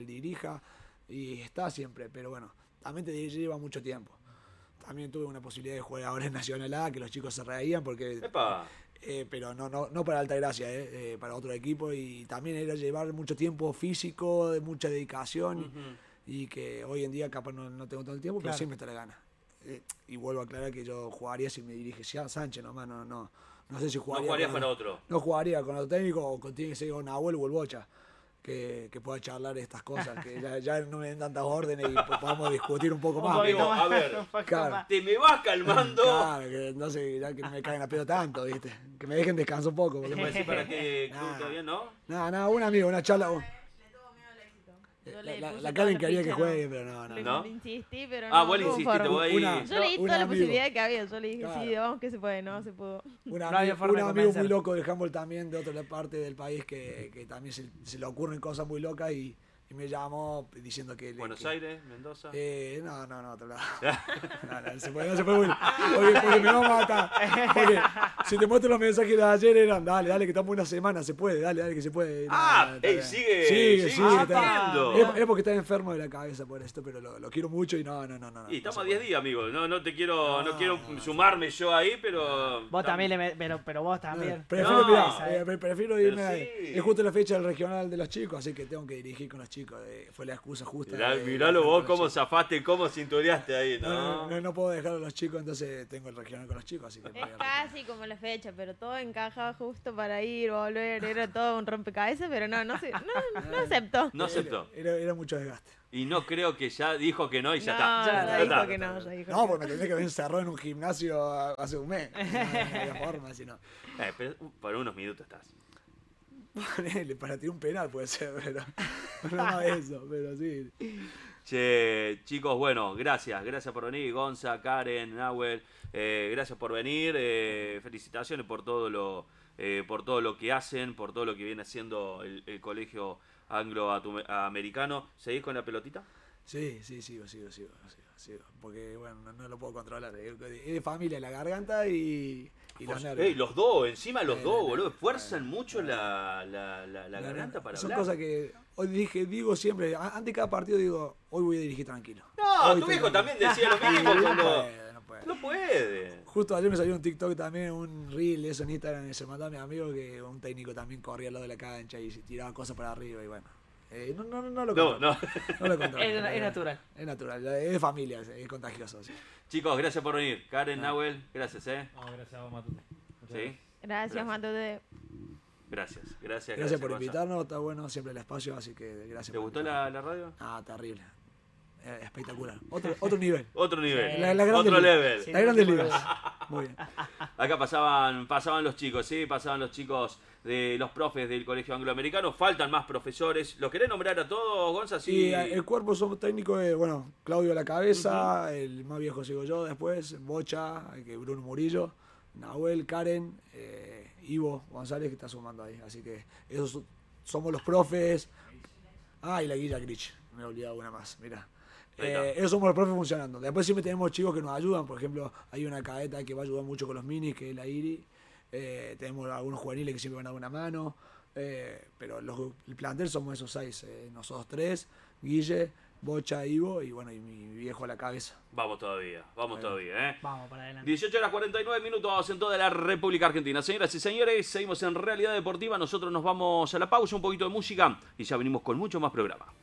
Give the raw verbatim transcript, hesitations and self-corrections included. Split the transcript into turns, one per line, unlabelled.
dirija y está siempre, pero bueno, también te lleva mucho tiempo. También tuve una posibilidad de jugar ahora en Nacional A, que los chicos se reían porque...
¡Epa!
Eh, pero no, no, no para Altagracia, eh, eh, para otro equipo, y también era llevar mucho tiempo físico, de mucha dedicación, uh-huh. y, y que hoy en día capaz no, no tengo todo el tiempo, claro. pero siempre está la gana. Eh, y vuelvo a aclarar que yo jugaría si me dirige Sánchez nomás, no, no, no sé si jugaría.
No jugarías
con,
para otro.
No jugaría con otro técnico o con, tiene que ser con Nahuel o el Bocha. Que, que pueda charlar estas cosas, que ya, ya no me den tantas órdenes y podamos discutir un poco más.
Amigo, a ver, claro. te me vas calmando.
Claro, que entonces ya que no me caigan a pedo tanto, ¿viste? Que me dejen descansar un poco.
¿Te parece para que está bien, no?
Nada, nada, un amigo, una charla. La, la, la Karen quería que juegue, pero no, no.
Le,
¿No?
le insistí, pero
ah,
no.
vos le insististe, vos ahí.
Una,
yo le di toda la
amigo.
posibilidad que había. Yo le dije,
claro.
sí, vamos que se puede, no se pudo.
Un,
no
amigo, un amigo muy
loco
loco del handball también, de otra parte del país, que, que también se, se le ocurren cosas muy locas y, y me llamó diciendo que...
Buenos
que,
Aires, Mendoza.
Eh, no, no, no, otro lado. no, no, se puede, no se puede. Porque, porque me va a matar. Porque si te muestro los mensajes de ayer eran, dale, dale, que estamos una semana, se puede, dale, dale, que se puede.
Ah,
no,
ey, sigue,
sigue, sigue.
ah,
está, es, es porque está enfermo de la cabeza por esto, pero lo, lo quiero mucho y no, no, no. no
y estamos
no
a diez días, amigo. No, no te quiero, no,
no
quiero
no,
sumarme no. yo ahí, pero...
Vos también le me, pero, pero vos también.
Prefiero,
no,
mirá, eh, prefiero irme
sí.
ahí. Es justo la fecha del regional de los chicos, así que tengo que dirigir con los chicos. Eh, fue la excusa justa.
Mirá,
de,
miralo
de
vos cómo
chicos.
zafaste, cómo cintureaste ahí, ¿no?
No, no, no puedo dejar a los chicos, entonces tengo el regional con los chicos, así que...
Es casi como la fecha, pero todo encajaba justo para ir, volver, era todo un rompecabezas, pero no, no, se, no, no aceptó.
No aceptó.
Era, era, era mucho desgaste.
Y no creo que ya dijo que no y ya
no,
está.
Ya,
ya,
ya
ya
dijo
está.
que no, ya dijo
No,
que
porque me tendría que haber encerrado en un gimnasio hace un mes. No, no había forma, si no.
Eh, pero por unos minutos estás.
Ponele, para tirar un penal puede ser, pero no más de eso, pero sí.
Che, chicos, bueno, gracias, gracias por venir, Gonza, Karen, Nahuel, eh, gracias por venir, eh, felicitaciones por todo lo eh, por todo lo que hacen, por todo lo que viene haciendo el, el colegio angloamericano. ¿Seguís con la pelotita?
Sí, sí, sigo, sigo, sigo, sigo, sigo, porque bueno, no, no lo puedo controlar, es de familia la garganta y, y los nervios.
Ey, los dos, encima los
Eh,
dos,
no,
boludo,
no,
esfuerzan
no,
mucho
no,
la, la, la, la
no,
garganta
no,
para
son
hablar.
Son cosas que hoy dije, digo siempre, antes de cada partido digo, hoy voy a dirigir tranquilo.
No,
hoy
tu viejo
tranquilo.
también decía lo mismo
No
cuando...
puede, no puede.
No puede.
Justo ayer me salió un TikTok también, un reel, eso en Instagram, y se mandó a mi amigo que un técnico también corría al lado de la cancha y se tiraba cosas para arriba y bueno. Eh, no, no, no lo
No,
controlo.
no.
No lo controlo.
Es, es natural.
Es natural, es de familia, es, es contagioso. Sí.
Chicos, gracias por venir. Karen,
No.
Nahuel, gracias, ¿eh?
No, gracias a vos, Matute. Muchas
¿Sí?
Gracias,
Gracias.
Matute.
Gracias, gracias.
Gracias,
Gracias
por
Gonza.
invitarnos, está bueno siempre el espacio, así que gracias.
¿Te
por
gustó
invitarnos.
la, la radio?
Ah, terrible. Eh, espectacular. Otro, otro nivel.
Otro nivel.
Sí.
La- la grande
Otro
liga.
level.
Sí.
Las grandes ligas. Muy bien.
Acá pasaban, pasaban los chicos, ¿sí? Pasaban los chicos de los profes del Colegio Angloamericano. Faltan más profesores. ¿Los querés nombrar a todos, Gonza? Sí.
Y el cuerpo somos técnicos, eh, bueno, Claudio a la cabeza, uh-huh. El más viejo sigo yo después, Bocha, que Bruno Murillo, Nahuel, Karen, eh, Ivo González que está sumando ahí. Así que esos somos los profes. Ah, y la Guilla Grich, me he olvidado una más, mirá. Eh, esos somos los profes funcionando. Después siempre tenemos chicos que nos ayudan, por ejemplo, hay una cadeta que va a ayudar mucho con los minis, que es la Iri. Eh, tenemos algunos juveniles que siempre van a dar una mano. Eh, pero los, el plantel somos esos seis, eh, nosotros tres, Guille, Bocha, Ivo y bueno, y mi viejo a la cabeza.
Vamos todavía, vamos
Ahí.
todavía, ¿eh?
Vamos para adelante.
dieciocho horas cuarenta y nueve minutos en toda la República Argentina. Señoras y señores, seguimos en Realidad Deportiva. Nosotros nos vamos a la pausa, un poquito de música y ya venimos con mucho más programa.